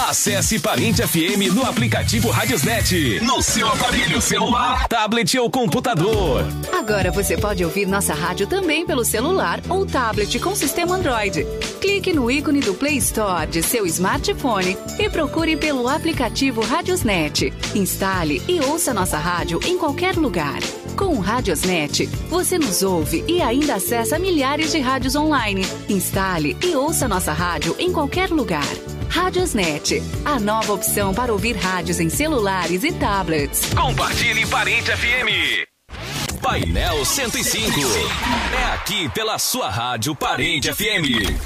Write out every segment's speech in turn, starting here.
Acesse Parente FM no aplicativo Radiosnet, no seu aparelho celular, tablet ou computador. Agora você pode ouvir nossa rádio também pelo celular ou tablet com sistema Android. Clique no ícone do Play Store de seu smartphone e procure pelo aplicativo Radiosnet. Instale e ouça nossa rádio em qualquer lugar. Com o Radiosnet, você nos ouve e ainda acessa milhares de rádios online. Instale e ouça nossa rádio em qualquer lugar. Radiosnet, a nova opção para ouvir rádios em celulares e tablets. Compartilhe Parente FM. Painel 105. É aqui pela sua rádio Parente FM.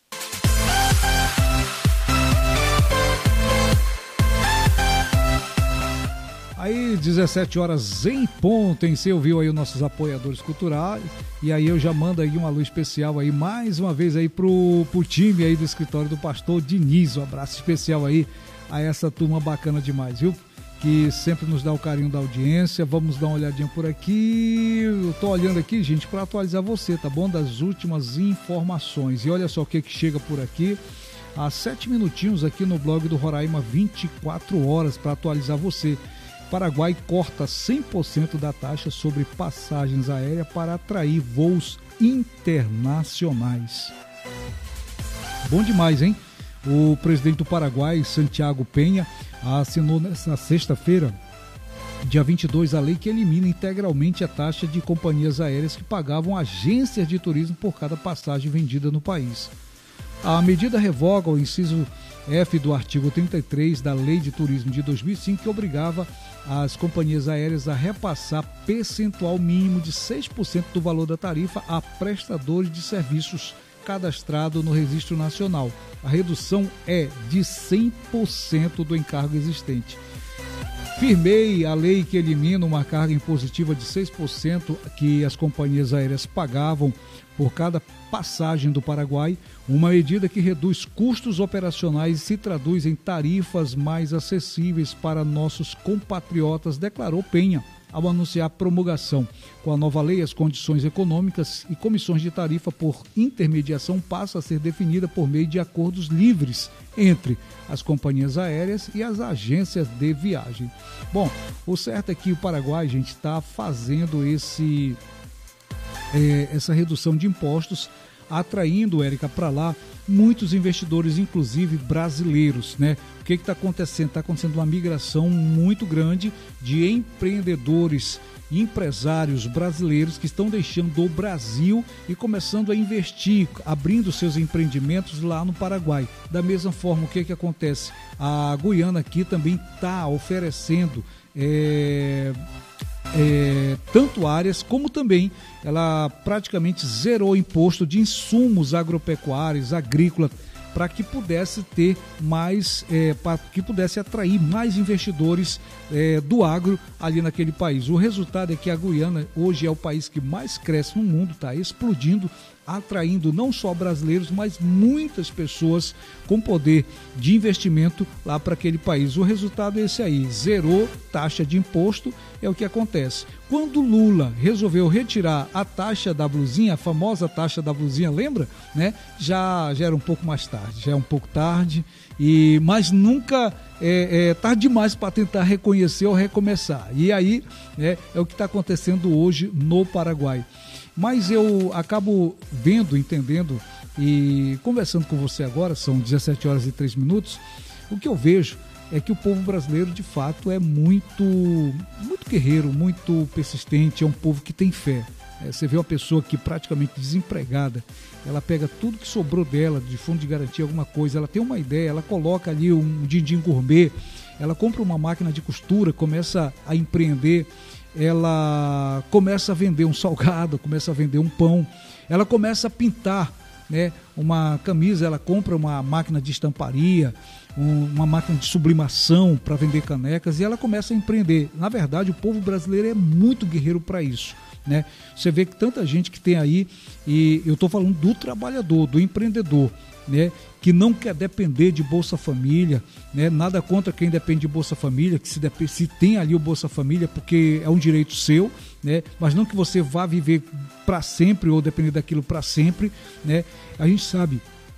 Aí, 17 horas em ponto, hein? Você ouviu aí os nossos apoiadores culturais. E aí eu já mando aí uma luz especial aí, mais uma vez aí pro time aí do escritório do pastor Diniz. Um abraço especial aí a essa turma bacana demais, viu? Que sempre nos dá o carinho da audiência. Vamos dar uma olhadinha por aqui. Eu tô olhando aqui, gente, para atualizar você, tá bom? Das últimas informações. E olha só o que chega por aqui. Há 7 minutinhos aqui no blog do Roraima 24 horas para atualizar você. Paraguai corta 100% da taxa sobre passagens aéreas para atrair voos internacionais. Bom demais, hein? O presidente do Paraguai, Santiago Penha, assinou nesta sexta-feira, dia 22, a lei que elimina integralmente a taxa de companhias aéreas que pagavam agências de turismo por cada passagem vendida no país. A medida revoga o inciso F do artigo 33 da Lei de Turismo de 2005, que obrigava as companhias aéreas a repassar percentual mínimo de 6% do valor da tarifa a prestadores de serviços cadastrados no Registro Nacional. A redução é de 100% do encargo existente. Firmei a lei que elimina uma carga impositiva de 6% que as companhias aéreas pagavam por cada passagem do Paraguai, uma medida que reduz custos operacionais e se traduz em tarifas mais acessíveis para nossos compatriotas, declarou Penha ao anunciar a promulgação. Com a nova lei, as condições econômicas e comissões de tarifa por intermediação passam a ser definidas por meio de acordos livres entre as companhias aéreas e as agências de viagem. Bom, o certo é que o Paraguai, gente, está fazendo essa redução de impostos, atraindo, Érica, para lá muitos investidores, inclusive brasileiros, né? O que está acontecendo? Está acontecendo uma migração muito grande de empreendedores, empresários brasileiros que estão deixando o Brasil e começando a investir, abrindo seus empreendimentos lá no Paraguai. Da mesma forma, o que acontece? A Guiana aqui também está oferecendo tanto áreas como também ela praticamente zerou o imposto de insumos agropecuários, agrícolas, para que pudesse ter mais, para que pudesse atrair mais investidores do agro ali naquele país. O resultado é que a Guiana hoje é o país que mais cresce no mundo, está explodindo, atraindo não só brasileiros, mas muitas pessoas com poder de investimento lá para aquele país. O resultado é esse aí, zerou taxa de imposto, é o que acontece. Quando Lula resolveu retirar a taxa da blusinha, a famosa taxa da blusinha, lembra? Né? Já era um pouco mais tarde, já é um pouco tarde, mas nunca tarde demais para tentar reconhecer ou recomeçar. E aí é o que está acontecendo hoje no Paraguai. Mas eu acabo vendo, entendendo e conversando com você agora, são 17 horas e 3 minutos, o que eu vejo é que o povo brasileiro, de fato, é muito guerreiro, muito persistente, é um povo que tem fé. Você vê uma pessoa que praticamente desempregada, ela pega tudo que sobrou dela, de fundo de garantia, alguma coisa, ela tem uma ideia, ela coloca ali um din-din gourmet, ela compra uma máquina de costura, começa a empreender, ela começa a vender um salgado, começa a vender um pão, ela começa a pintar, né, uma camisa, ela compra uma máquina de estamparia, uma máquina de sublimação para vender canecas e ela começa a empreender. Na verdade, o povo brasileiro é muito guerreiro para isso, né? Você vê que tanta gente que tem aí, e eu estou falando do trabalhador, do empreendedor, né, que não quer depender de Bolsa Família, né, nada contra quem depende de Bolsa Família, que se tem ali o Bolsa Família, porque é um direito seu, né, mas não que você vá viver para sempre ou depender daquilo para sempre, né. A gente sabe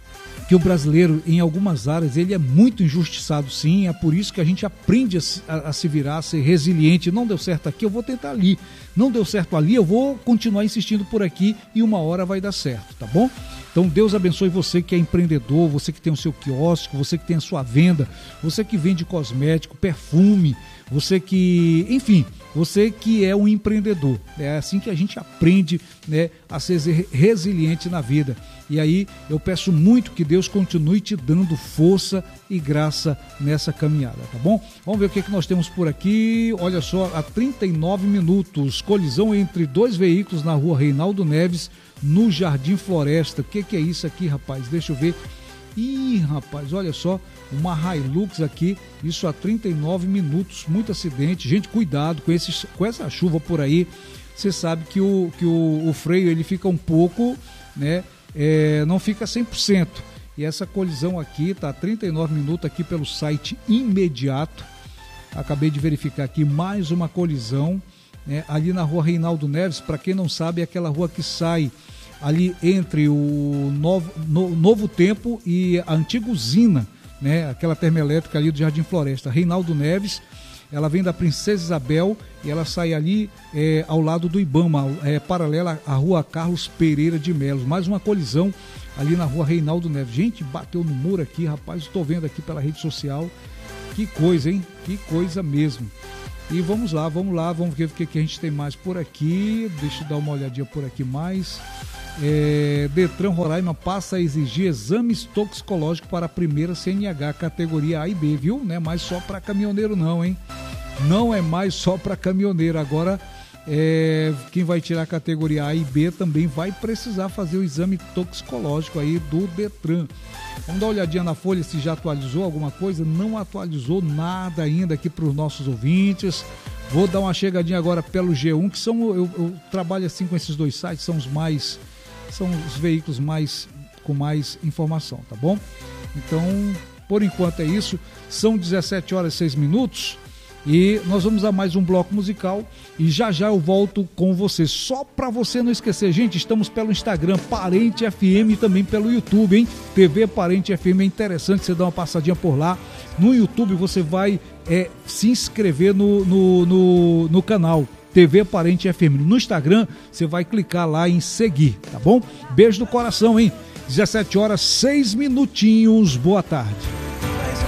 que o brasileiro, em algumas áreas, ele é muito injustiçado, sim. É por isso que a gente aprende a se virar, a ser resiliente. Não deu certo aqui, eu vou tentar ali. Não deu certo ali, eu vou continuar insistindo por aqui e uma hora vai dar certo, tá bom? Então Deus abençoe você que é empreendedor, você que tem o seu quiosque, você que tem a sua venda, você que vende cosmético, perfume, você que, enfim, você que é um empreendedor. É assim que a gente aprende, né, a ser resiliente na vida. E aí eu peço muito que Deus continue te dando força e graça nessa caminhada, tá bom? Vamos ver o que nós temos por aqui. Olha só, há 39 minutos, colisão entre dois veículos na rua Reinaldo Neves, no Jardim Floresta. O que é isso aqui, rapaz? Deixa eu ver. Ih, rapaz, olha só, uma Hilux aqui, isso há 39 minutos, muito acidente. Gente, cuidado com essa chuva por aí. Você sabe que o freio ele fica um pouco, né? Não fica 100%. E essa colisão aqui tá 39 minutos aqui pelo site Imediato. Acabei de verificar aqui mais uma colisão, né, ali na rua Reinaldo Neves. Para quem não sabe, é aquela rua que sai ali entre o Novo Tempo e a antiga usina, né, aquela termoelétrica ali do Jardim Floresta. Reinaldo Neves, ela vem da Princesa Isabel e ela sai ali ao lado do Ibama, paralela à rua Carlos Pereira de Melo. Mais uma colisão ali na rua Reinaldo Neves. Gente, bateu no muro aqui, rapaz, estou vendo aqui pela rede social. Que coisa, hein? Que coisa mesmo. E vamos lá, vamos ver o que a gente tem mais por aqui. Deixa eu dar uma olhadinha por aqui mais. Detran Roraima passa a exigir exames toxicológicos para a primeira CNH categoria A e B, viu? Não é mais só para caminhoneiro não, hein? Não é mais só para caminhoneiro. Agora, quem vai tirar a categoria A e B também vai precisar fazer o exame toxicológico aí do Detran. Vamos dar uma olhadinha na folha se já atualizou alguma coisa. Não atualizou nada ainda aqui para os nossos ouvintes. Vou dar uma chegadinha agora pelo G1, que eu trabalho assim com esses dois sites, são os veículos com mais informação, tá bom? Então, por enquanto é isso. São 17 horas e 6 minutos e nós vamos a mais um bloco musical e já eu volto com você. Só para você não esquecer, gente, estamos pelo Instagram Parente FM e também pelo YouTube, hein? TV Parente FM, é interessante você dar uma passadinha por lá. No YouTube você vai se inscrever no canal TV Parente FM. No Instagram você vai clicar lá em seguir, tá bom? Beijo no coração, hein? 17 horas 6 minutinhos, boa tarde.